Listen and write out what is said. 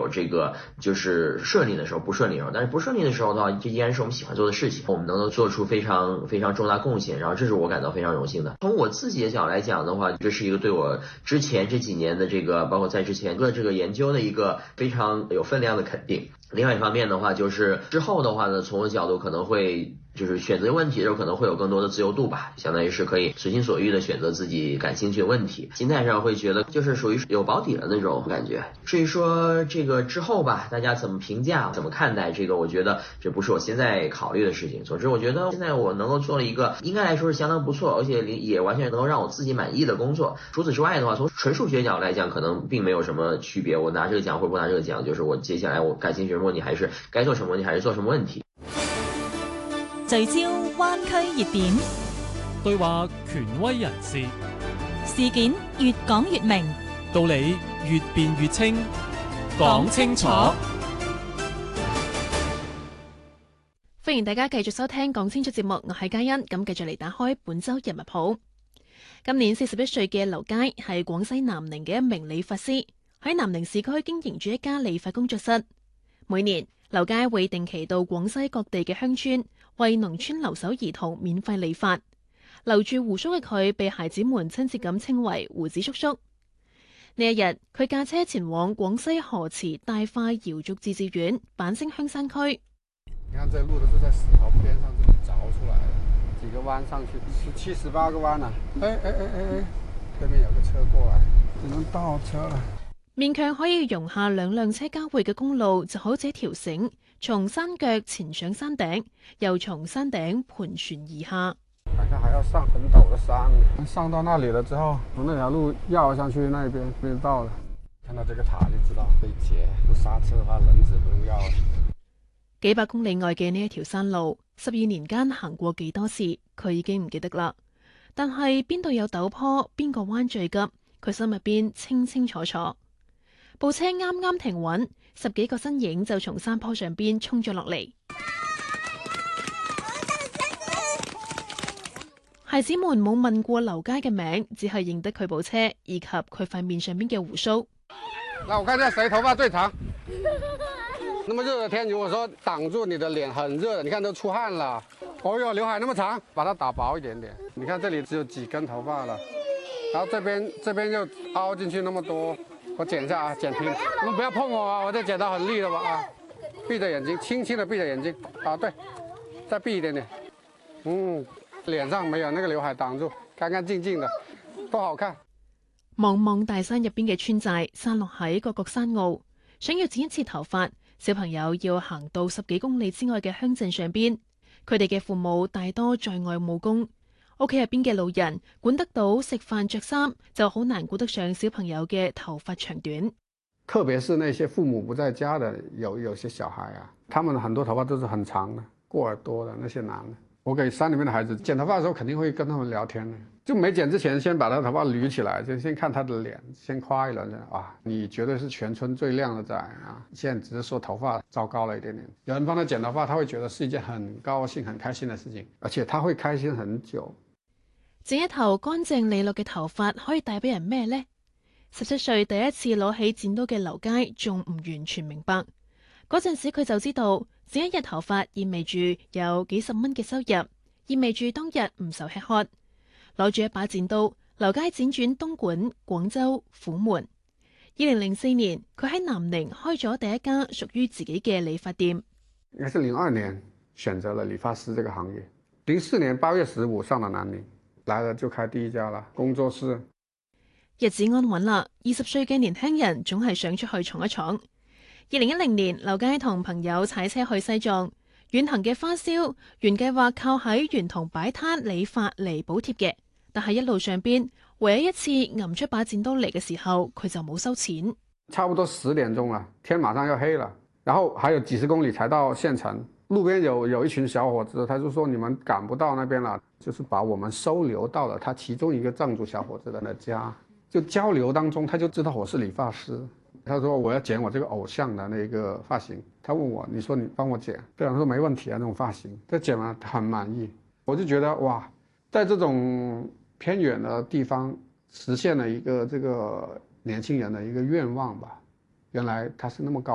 有这个就是顺利的时候，不顺利的时候，但是不顺利的时候的话，这依然是我们喜欢做的事情，我们能够做出非常非常重大贡献，然后这是我感到非常荣幸的。从我自己的角度来讲的话，这是一个对我之前这几年的这个，包括在之前的这个研究的一个非常有分量的肯定。另外一方面的话，就是之后的话呢，从我的角度可能会就是选择问题的时候可能会有更多的自由度吧，相当于是可以随心所欲的选择自己感兴趣的问题，心态上会觉得就是属于有保底的那种感觉。至于说这个之后吧，大家怎么评价怎么看待这个，我觉得这不是我现在考虑的事情。总之我觉得现在我能够做了一个应该来说是相当不错，而且也完全能够让我自己满意的工作。除此之外的话，从纯数学角度来讲可能并没有什么区别，我拿这个奖或不拿这个奖，就是我接下来我感兴趣什么问题，还是该做什么问题还是做什么问题。 聚焦灣區熱點， 對話權威人士， 事件越講越明， 道理越辯越清，講清楚。 歡迎大家繼續收聽講清楚節目，我係嘉欣。咁繼續嚟打開本週人物譜。今年41歲嘅劉佳係廣西南寧嘅一名理髮師，喺南寧市區經營住一家理髮工作室。每年劉佳會定期到廣西各地嘅鄉村，為農村留守兒童免費理髮。留住胡鬚嘅佢，被孩子們親切咁稱為胡子叔叔。呢一日，佢駕車前往廣西河池大化瑤族自治縣板星鄉山區。 你看這路都是在石頭邊上這裡鑿出來的，幾個彎上去，17、18個彎啊！哎，對面有個車過來，只能倒車了。 勉強可以容下兩輛車交匯嘅公路，就好似一條繩，從山腳前上山頂，又從山頂盤旋而下。 好像還要上很陡的山，上到那裡了之後，從那條路繞上去那邊就到了。看到這個塔就知道可以截，不剎車的話輪子不用要了。 幾百公里外嘅呢一條山路，12年間行過幾多次，佢已經唔記得啦。但係邊度有陡坡，邊個彎最急，佢心入邊清清楚楚。部車啱啱停穩，10幾個身影就從山坡上邊衝咗落嚟。孩子們冇問過劉佳嘅名，只係認得佢部車以及佢塊面上邊嘅胡鬚。 那我看下誰頭髮最長。那麼熱的天，如果說擋住你的臉很熱的，你看都出汗了。哦喲，劉海那麼長，把它打薄一點點。你看這裡只有幾根頭髮了，然後這邊又凹進去那麼多。我剪一下啊，剪平。你們不要碰我啊，我這剪刀很利的吧啊。閉着眼睛，輕輕的閉着眼睛啊，對，再閉一點點。臉上沒有那個劉海擋住，乾乾淨淨的，多好看。 茫茫大山入邊嘅村寨，散落喺各個山坳，想要剪一次頭髮，小朋友要行到10幾公里之外嘅鄉鎮上邊。佢哋嘅父母大多在外務工，屋企入邊嘅老人管得到食飯着衫，就好難顧得上小朋友嘅頭髮長短。 特別是那些父母不在家的，有些小孩啊，他們很多頭髮都是很長的，過耳朵的那些男的。我給山裡面的孩子剪頭髮的時候，肯定會跟他們聊天的。就沒剪之前，先把他頭髮捋起來，就先看他的臉，先誇一輪。啊，你絕對是全村最靚的仔啊！現在只是說頭髮糟糕了一點點。有人幫他剪頭髮，他會覺得是一件很高興、很開心的事情，而且他會開心很久。 剪一頭乾淨利落嘅頭髮可以帶俾人咩呢？17歲第一次攞起剪刀嘅劉佳仲唔完全明白，嗰陣時佢就知道剪一日頭髮意味住有幾十蚊嘅收入，意味住當日唔愁吃喝。攞住一把剪刀，劉佳輾轉東莞、廣州、虎門。2004年，佢喺南寧開咗第一家屬於自己嘅理髮店。 應該是02年選擇了理髮師這個行業，04年8月15上了南寧，來了就開第一家啦工作室。 日子安穩啦，20歲嘅年輕人總係想出去闖一闖。2010年，劉佳同朋友踩車去西藏，遠行嘅花銷原計劃靠喺沿途擺攤理髮嚟補貼嘅，但係一路上邊唯一一次揞出把剪刀嚟嘅時候，佢就冇收錢。 差不多10點鐘了，天馬上要黑了，然後還有幾十公里才到縣城。路邊有一群小伙子，他就說你們趕不到那邊了，就是把我們收留到了他其中一個藏族小伙子的家。就交流當中，他就知道我是理髮師。他說我要剪我這個偶像的那個髮型。他問我，你說你幫我剪？對，我說沒問題啊，那種髮型。他剪完很滿意，我就覺得哇，在這種偏遠的地方實現了一個這個年輕人的一個願望吧。原來他是那麼高。